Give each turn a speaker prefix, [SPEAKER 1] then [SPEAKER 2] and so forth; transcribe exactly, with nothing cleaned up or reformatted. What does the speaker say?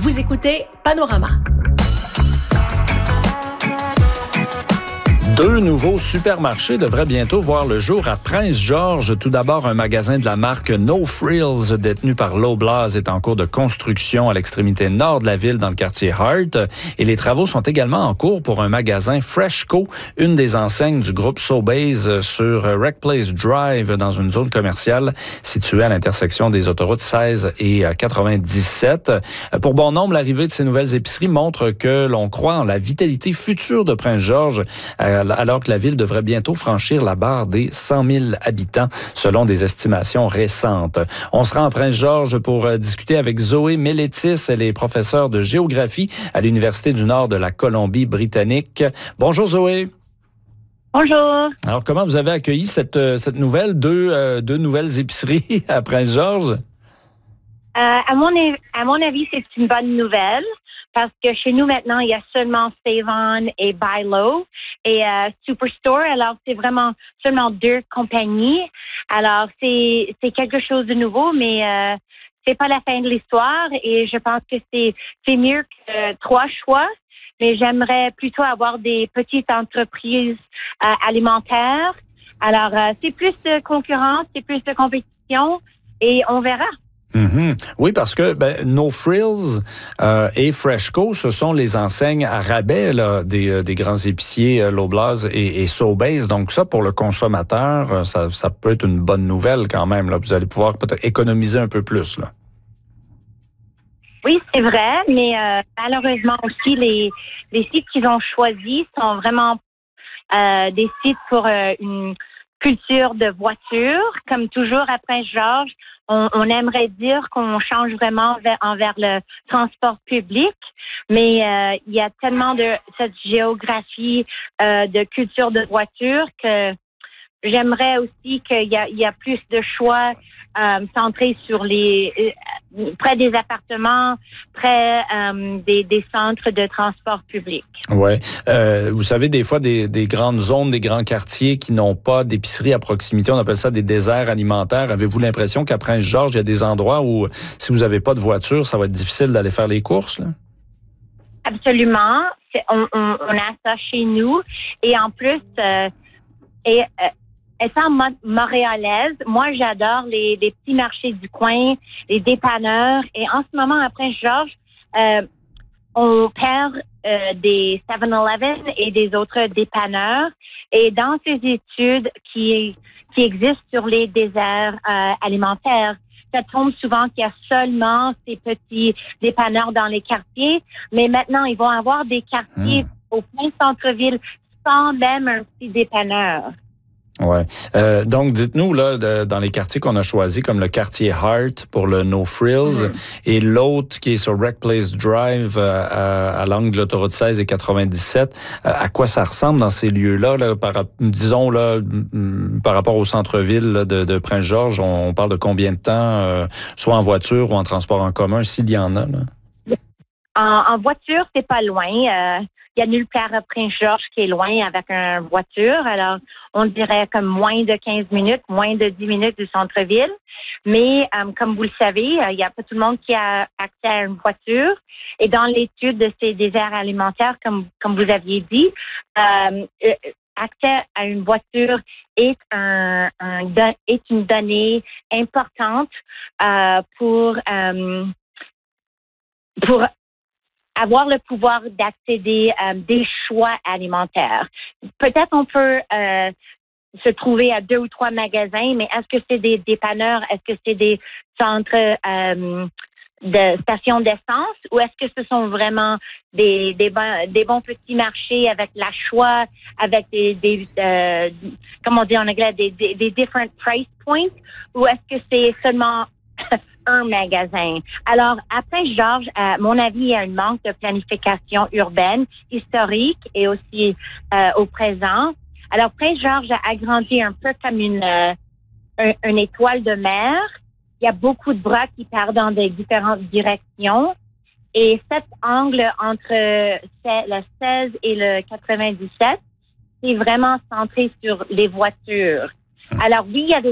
[SPEAKER 1] Vous écoutez Panorama.
[SPEAKER 2] Deux nouveaux supermarchés devraient bientôt voir le jour à Prince-Georges. Tout d'abord, un magasin de la marque No Frills, détenu par Loblaws, est en cours de construction à l'extrémité nord de la ville, dans le quartier Hart. Et les travaux sont également en cours pour un magasin Freshco, une des enseignes du groupe Sobeys, sur Rec Place Drive, dans une zone commerciale située à l'intersection des autoroutes seize et quatre-vingt-dix-sept. Pour bon nombre, l'arrivée de ces nouvelles épiceries montre que l'on croit en la vitalité future de Prince-Georges, alors que la ville devrait bientôt franchir la barre des cent mille habitants, selon des estimations récentes. On se rend à Prince-Georges pour discuter avec Zoé Mélétis. Elle est professeure de géographie à l'Université du Nord de la Colombie-Britannique. Bonjour Zoé.
[SPEAKER 3] Bonjour.
[SPEAKER 2] Alors, comment vous avez accueilli cette, cette nouvelle, deux, euh, deux nouvelles épiceries à Prince-Georges?
[SPEAKER 3] Euh, à, mon, à mon avis, c'est une bonne nouvelle. Parce que chez nous, maintenant, il y a seulement Save-On et Buy Low et euh, Superstore. Alors, c'est vraiment seulement deux compagnies. Alors, c'est c'est quelque chose de nouveau, mais euh, c'est pas la fin de l'histoire. Et je pense que c'est c'est mieux que euh, trois choix. Mais j'aimerais plutôt avoir des petites entreprises euh, alimentaires. Alors, euh, c'est plus de concurrence, c'est plus de compétition et on verra.
[SPEAKER 2] Mm-hmm. Oui, parce que ben, No Frills euh, et Freshco, ce sont les enseignes à rabais là, des, euh, des grands épiciers euh, Loblaws et, et Sobeys. Donc ça, pour le consommateur, euh, ça, ça peut être une bonne nouvelle quand même. Là. Vous allez pouvoir peut-être économiser un peu plus. Là.
[SPEAKER 3] Oui, c'est vrai, mais euh, malheureusement aussi, les, les sites qu'ils ont choisis sont vraiment euh, des sites pour euh, une culture de voiture. Comme toujours à Prince-Georges, on, on aimerait dire qu'on change vraiment vers, envers le transport public, mais euh, il y a tellement de cette géographie euh, de culture de voiture que j'aimerais aussi qu'il y a, il y a plus de choix euh, centrés sur les euh, près des appartements, près euh, des, des centres de transport public.
[SPEAKER 2] Oui. Euh, vous savez, des fois, des, des grandes zones, des grands quartiers qui n'ont pas d'épicerie à proximité, on appelle ça des déserts alimentaires. Avez-vous l'impression qu'à Prince-Georges, il y a des endroits où, si vous n'avez pas de voiture, ça va être difficile d'aller faire les courses, là?
[SPEAKER 3] Absolument. C'est, on, on, on a ça chez nous. Et en plus, euh, et, euh, étant montréalaise, moi, j'adore les, les petits marchés du coin, les dépanneurs. Et en ce moment, à Prince-Georges, euh, on perd euh, des seven eleven et des autres dépanneurs. Et dans ces études qui, qui existent sur les déserts euh, alimentaires, ça tombe souvent qu'il y a seulement ces petits dépanneurs dans les quartiers. Mais maintenant, ils vont avoir des quartiers mmh. au plein centre-ville sans même un petit dépanneur.
[SPEAKER 2] Ouais. Euh, donc, dites-nous, là, de, dans les quartiers qu'on a choisis, comme le quartier Hart pour le No Frills, mm-hmm. et l'autre qui est sur Rec Place Drive euh, à, à l'angle de l'autoroute seize et quatre-vingt-dix-sept, euh, à quoi ça ressemble dans ces lieux-là, là, par, disons, là, m- par rapport au centre-ville là, de, de Prince-Georges, on, on parle de combien de temps, euh, soit en voiture ou en transport en commun, s'il y en a, là?
[SPEAKER 3] En, en voiture, c'est pas loin. Euh, il y a nulle part à Prince-Georges qui est loin avec une voiture. Alors, on dirait comme moins de quinze minutes, moins de dix minutes du centre-ville. Mais, euh, comme vous le savez, euh, il n'y a pas tout le monde qui a accès à une voiture. Et dans l'étude de ces déserts alimentaires, comme, comme vous aviez dit, euh, accès à une voiture est, un, un, est une donnée importante euh, pour, euh, pour avoir le pouvoir d'accéder à euh, des choix alimentaires. Peut-être on peut euh, se trouver à deux ou trois magasins, mais est-ce que c'est des dépanneurs, est-ce que c'est des centres euh, de stations d'essence ou est-ce que ce sont vraiment des, des, bons, des bons petits marchés avec la choix, avec des, des euh, comment on dit en anglais, des, des, des different price points ou est-ce que c'est seulement un magasin. Alors, à Prince-Georges, à mon avis, il y a un manque de planification urbaine, historique et aussi euh, au présent. Alors, Prince-Georges a agrandi un peu comme une, euh, un, une étoile de mer. Il y a beaucoup de bras qui partent dans des différentes directions. Et cet angle entre le seize et le quatre-vingt-dix-sept, c'est vraiment centré sur les voitures. Alors, oui, il y a des